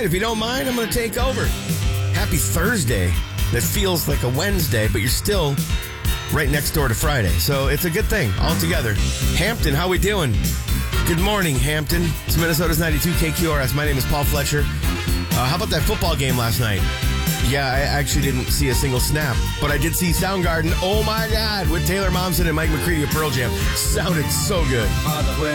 right, if you don't mind, I'm going to take over. Happy Thursday. That feels like a Wednesday, but you're still right next door to Friday. So it's a good thing altogether. Hampton, how we doing? Good morning, Hampton. It's Minnesota's 92 KQRS. My name is Paul Fletcher. How about that football game last night? Yeah, I actually didn't see a single snap, but I did see Soundgarden. Oh my God, with Taylor Momsen and Mike McCready of Pearl Jam. Sounded so good.